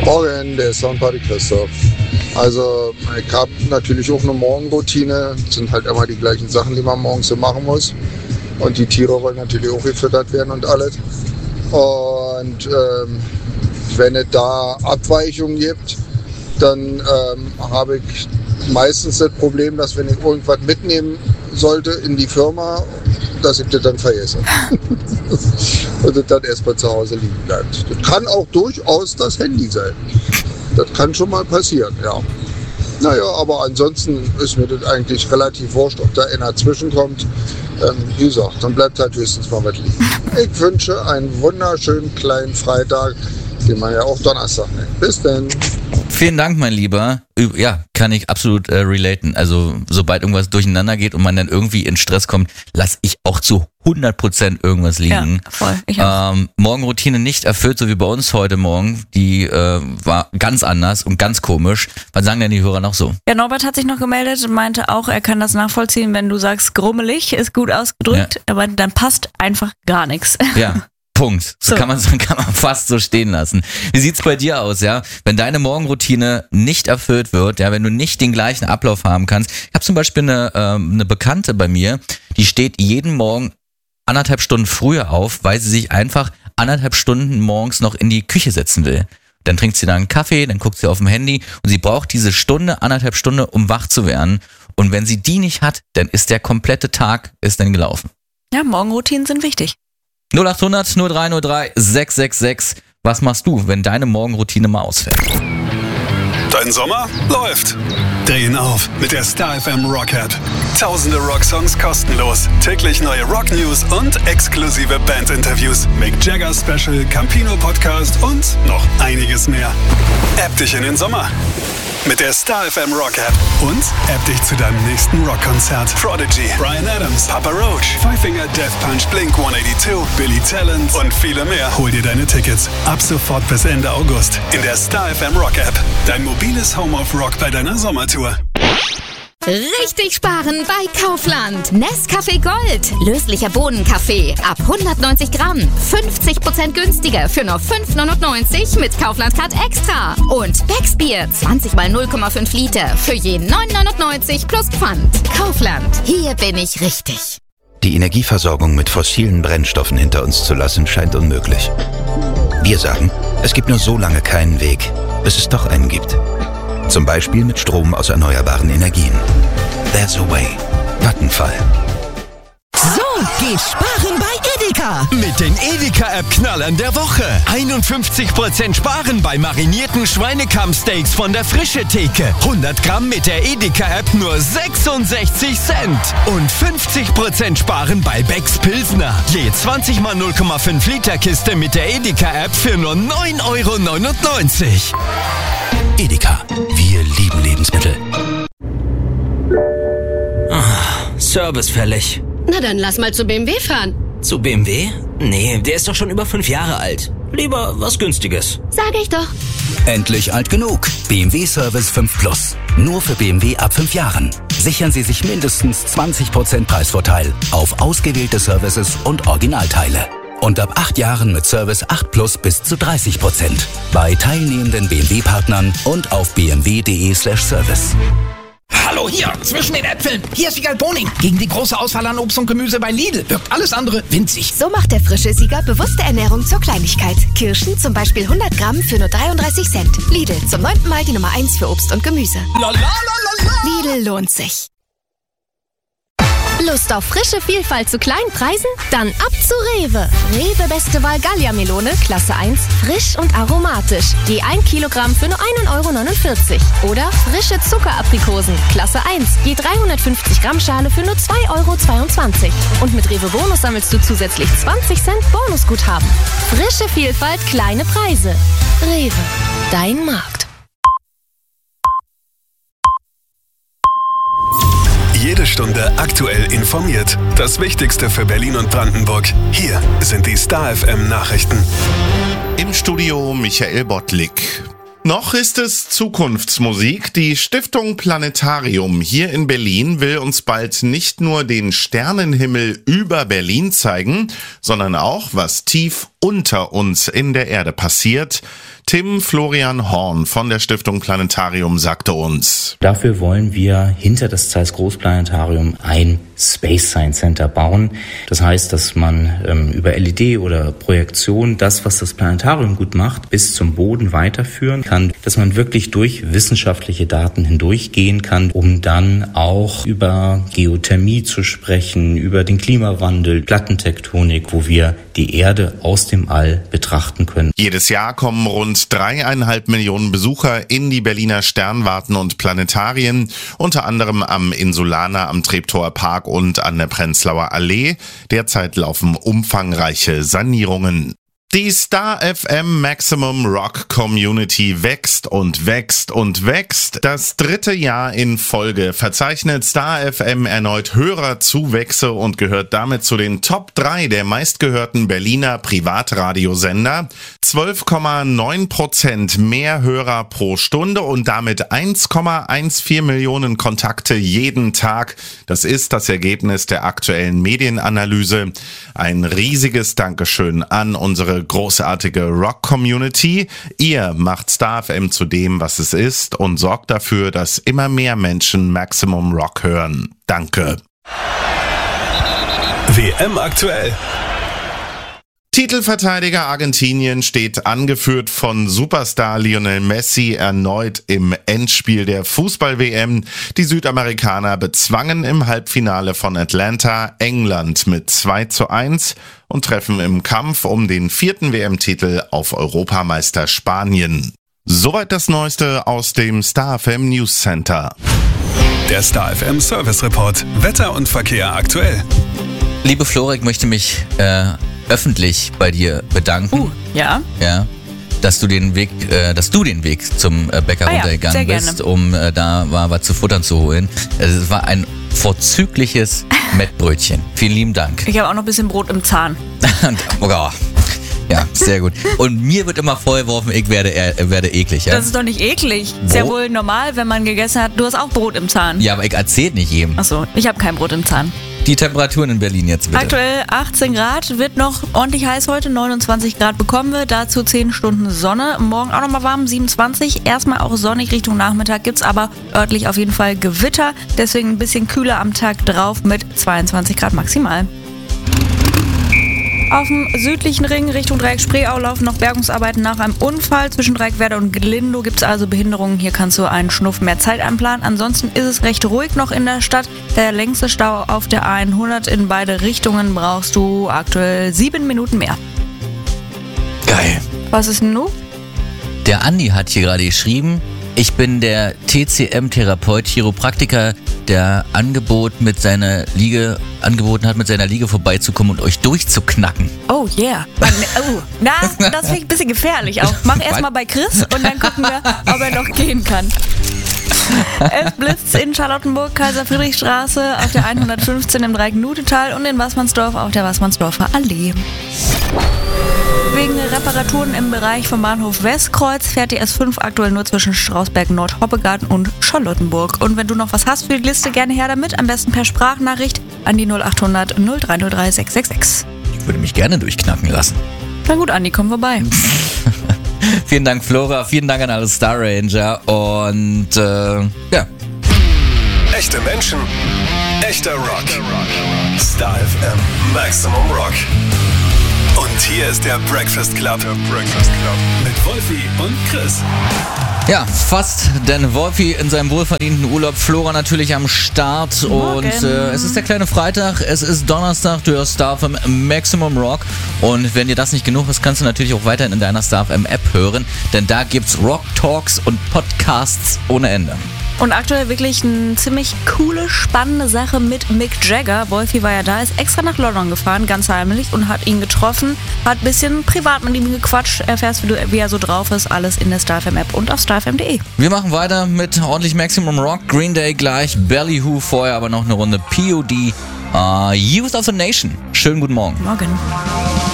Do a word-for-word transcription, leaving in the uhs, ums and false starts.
Morgen, der Soundparty Christoph. Also ich habe natürlich auch eine Morgenroutine. Das sind halt immer die gleichen Sachen, die man morgens so machen muss. Und die Tiere wollen natürlich auch gefüttert werden und alles. Und ähm, wenn es da Abweichungen gibt, dann ähm, habe ich meistens das Problem, dass wenn ich irgendwas mitnehmen sollte in die Firma, dass ich das dann vergesse. Und das dann erstmal zu Hause liegen bleibt. Das kann auch durchaus das Handy sein. Das kann schon mal passieren, ja. Naja, aber ansonsten ist mir das eigentlich relativ wurscht, ob da einer zwischenkommt. Ähm, wie gesagt, dann bleibt halt höchstens mal was liegen. Ich wünsche einen wunderschönen kleinen Freitag, den man ja auch Donnerstag nennt. Bis denn. Vielen Dank, mein Lieber. Ja, kann ich absolut äh, relaten. Also sobald irgendwas durcheinander geht und man dann irgendwie in Stress kommt, lasse ich auch zu hundert Prozent irgendwas liegen. Ja, voll. Ich auch. Ähm, Morgenroutine nicht erfüllt, so wie bei uns heute Morgen. Die äh, war ganz anders und ganz komisch. Was sagen denn die Hörer noch so? Ja, Norbert hat sich noch gemeldet und meinte auch, er kann das nachvollziehen, wenn du sagst, grummelig ist gut ausgedrückt, ja. Aber dann passt einfach gar nichts. Ja. Punkt. So, so. Kann man kann man fast so stehen lassen. Wie sieht's bei dir aus, ja? Wenn deine Morgenroutine nicht erfüllt wird, ja, wenn du nicht den gleichen Ablauf haben kannst. Ich habe zum Beispiel eine, ähm, eine Bekannte bei mir, die steht jeden Morgen anderthalb Stunden früher auf, weil sie sich einfach anderthalb Stunden morgens noch in die Küche setzen will. Dann trinkt sie da einen Kaffee, dann guckt sie auf dem Handy und sie braucht diese Stunde, anderthalb Stunden, um wach zu werden. Und wenn sie die nicht hat, dann ist der komplette Tag ist dann gelaufen. Ja, Morgenroutinen sind wichtig. null acht hundert null drei null drei sechs sechs sechs. Was machst du, wenn deine Morgenroutine mal ausfällt? Dein Sommer läuft. Drehen auf mit der Star F M Rock App. Tausende Rocksongs kostenlos, täglich neue Rock News und exklusive Bandinterviews, Mick Jagger Special, Campino Podcast und noch einiges mehr. App dich in den Sommer mit der Star F M Rock App und App dich zu deinem nächsten Rockkonzert. Prodigy, Bryan Adams, Papa Roach, Five Finger Death Punch, Blink hundertachtzig, Billy Talent und viele mehr. Hol dir deine Tickets ab sofort bis Ende August in der Star F M Rock App. Dein mobiles Home of Rock bei deiner Sommertour. Richtig sparen bei Kaufland. Nescafé Gold. Löslicher Bohnenkaffee. Ab hundertneunzig Gramm. fünfzig Prozent günstiger für nur fünf neunundneunzig mit Kaufland Card Extra. Und Becksbier. zwanzig mal null Komma fünf Liter. Für je neun neunundneunzig plus Pfand. Kaufland. Hier bin ich richtig. Die Energieversorgung mit fossilen Brennstoffen hinter uns zu lassen, scheint unmöglich. Wir sagen, es gibt nur so lange keinen Weg, bis es doch einen gibt. Zum Beispiel mit Strom aus erneuerbaren Energien. There's a way. Vattenfall. So geht's sparen bei Edeka. Mit den Edeka-App-Knallern der Woche. einundfünfzig Prozent sparen bei marinierten Schweinekammsteaks von der Frische Theke. hundert Gramm mit der Edeka-App nur sechsundsechzig Cent. Und fünfzig Prozent sparen bei Becks Pilsner. Je zwanzig mal null Komma fünf Liter Kiste mit der Edeka-App für nur neun Euro neunundneunzig. Edeka. Wir lieben Lebensmittel. Ah, Service fällig. Na dann lass mal zu B M W fahren. Zu B M W? Nee, der ist doch schon über fünf Jahre alt. Lieber was Günstiges. Sag ich doch. Endlich alt genug. B M W Service fünf Plus. Nur für B M W ab fünf Jahren. Sichern Sie sich mindestens zwanzig Prozent Preisvorteil auf ausgewählte Services und Originalteile. Und ab acht Jahren mit Service acht Plus bis zu dreißig Prozent. Bei teilnehmenden B M W-Partnern und auf b m w punkt d e slash service. Hallo hier, zwischen den Äpfeln. Hier ist Siegal Boning. Gegen die große Auswahl an Obst und Gemüse bei Lidl wirkt alles andere winzig. So macht der frische Sieger bewusste Ernährung zur Kleinigkeit. Kirschen zum Beispiel hundert Gramm für nur dreiunddreißig Cent. Lidl, zum neunten Mal die Nummer eins für Obst und Gemüse. La, la, la, la, la. Lidl lohnt sich. Lust auf frische Vielfalt zu kleinen Preisen? Dann ab zu Rewe. Rewe Beste Wahl Gallia-Melone, Klasse eins, frisch und aromatisch. Je ein Kilogramm für nur ein Euro neunundvierzig. Oder frische Zuckeraprikosen, Klasse eins, je dreihundertfünfzig Gramm Schale für nur zwei Euro zweiundzwanzig. Und mit Rewe Bonus sammelst du zusätzlich zwanzig Cent Bonusguthaben. Frische Vielfalt, kleine Preise. Rewe, dein Markt. Jede Stunde aktuell informiert. Das Wichtigste für Berlin und Brandenburg. Hier sind die Star F M Nachrichten. Im Studio Michael Bottlik. Noch ist es Zukunftsmusik. Die Stiftung Planetarium hier in Berlin will uns bald nicht nur den Sternenhimmel über Berlin zeigen, sondern auch, was tief unter uns in der Erde passiert? Tim Florian Horn von der Stiftung Planetarium sagte uns: Dafür wollen wir hinter das Zeiss Großplanetarium ein Space Science Center bauen. Das heißt, dass man ähm, über L E D oder Projektion das, was das Planetarium gut macht, bis zum Boden weiterführen kann. Dass man wirklich durch wissenschaftliche Daten hindurchgehen kann, um dann auch über Geothermie zu sprechen, über den Klimawandel, Plattentektonik, wo wir die Erde aus dem All betrachten können. Jedes Jahr kommen rund dreieinhalb Millionen Besucher in die Berliner Sternwarten und Planetarien, unter anderem am Insulaner, am Treptower Park und an der Prenzlauer Allee. Derzeit laufen umfangreiche Sanierungen. Die Star F M Maximum Rock Community wächst und wächst und wächst. Das dritte Jahr in Folge verzeichnet Star F M erneut Hörerzuwächse und gehört damit zu den Top drei der meistgehörten Berliner Privatradiosender. zwölf Komma neun Prozent mehr Hörer pro Stunde und damit eins Komma vierzehn Millionen Kontakte jeden Tag. Das ist das Ergebnis der aktuellen Medienanalyse. Ein riesiges Dankeschön an unsere großartige Rock-Community. Ihr macht Star F M zu dem, was es ist und sorgt dafür, dass immer mehr Menschen Maximum Rock hören. Danke. W M aktuell. Titelverteidiger Argentinien steht angeführt von Superstar Lionel Messi erneut im Endspiel der Fußball-W M. Die Südamerikaner bezwangen im Halbfinale von Atlanta England mit zwei zu eins und treffen im Kampf um den vierten W M-Titel auf Europameister Spanien. Soweit das Neueste aus dem Star F M News Center. Der Star F M Service Report. Wetter und Verkehr aktuell. Liebe Flora, ich möchte mich äh, öffentlich bei dir bedanken. Uh, ja. Ja. Dass du den Weg, äh, dass du den Weg zum äh, Bäcker ah, runtergegangen ja, bist, um äh, da mal was zu futtern zu holen. Also, es war ein vorzügliches Mettbrötchen. Vielen lieben Dank. Ich habe auch noch ein bisschen Brot im Zahn. oh, ja, sehr gut. Und mir wird immer vorgeworfen, ich werde, äh, werde eklig. Ja? Das ist doch nicht eklig. Ist ja wohl normal, wenn man gegessen hat. Du hast auch Brot im Zahn. Ja, aber ich erzähle nicht jedem. Achso, ich habe kein Brot im Zahn. Die Temperaturen in Berlin jetzt bitte. Aktuell achtzehn Grad, wird noch ordentlich heiß heute, neunundzwanzig Grad bekommen wir, dazu zehn Stunden Sonne. Morgen auch nochmal warm, siebenundzwanzig, erstmal auch sonnig Richtung Nachmittag, gibt's aber örtlich auf jeden Fall Gewitter, deswegen ein bisschen kühler am Tag drauf mit zweiundzwanzig Grad maximal. Auf dem südlichen Ring Richtung Dreieck-Spreeau laufen noch Bergungsarbeiten nach einem Unfall. Zwischen Dreieckwerder und Glindow gibt es also Behinderungen. Hier kannst du einen Schnuff mehr Zeit einplanen. Ansonsten ist es recht ruhig noch in der Stadt. Der längste Stau auf der hundert in beide Richtungen brauchst du aktuell sieben Minuten mehr. Geil. Was ist denn nun? Der Andi hat hier gerade geschrieben, ich bin der T C M-Therapeut, Chiropraktiker, der Angebot mit seiner Liege, angeboten hat, mit seiner Liege vorbeizukommen und euch durchzuknacken. Oh yeah. Oh, na, das finde ich ein bisschen gefährlich auch. Mach erstmal bei Chris und dann gucken wir, ob er noch gehen kann. Es blitzt in Charlottenburg, Kaiser-Friedrich-Straße, auf der hundertfünfzehn im Dreieck-Nutetal und in Wassmannsdorf auf der Wassmannsdorfer Allee. Wegen Reparaturen im Bereich vom Bahnhof Westkreuz fährt die S fünf aktuell nur zwischen Strausberg, Nord-Hoppegarten und Charlottenburg. Und wenn du noch was hast für die Liste, gerne her damit. Am besten per Sprachnachricht an die null achthundert null drei null drei sechs sechs sechs. Ich würde mich gerne durchknacken lassen. Na gut, Andi, komm vorbei. Vielen Dank, Flora. Vielen Dank an alle Star Ranger. Und äh, ja. Echte Menschen, echter Rock. Star F M Maximum Rock. Und hier ist der Breakfast Club. Der Breakfast Club. Mit Wolfi und Chris. Ja, fast, denn Wolfi in seinem wohlverdienten Urlaub, Flora natürlich am Start. Morgen. Und äh, es ist der kleine Freitag, es ist Donnerstag, du hörst Star F M Maximum Rock. Und wenn dir das nicht genug ist, kannst du natürlich auch weiterhin in deiner Star F M App hören, denn da gibt's Rock Talks und Podcasts ohne Ende. Und aktuell wirklich eine ziemlich coole, spannende Sache mit Mick Jagger. Wolfi war ja da, ist extra nach London gefahren, ganz heimlich, und hat ihn getroffen, hat ein bisschen privat mit ihm gequatscht. Erfährst, wie, du, wie er so drauf ist, alles in der Star F M App und auf star f m punkt de. Wir machen weiter mit ordentlich Maximum Rock, Green Day gleich, Ballyhoo vorher, aber noch eine Runde P O D, uh, Youth of the Nation. Schönen guten Morgen. Morgen.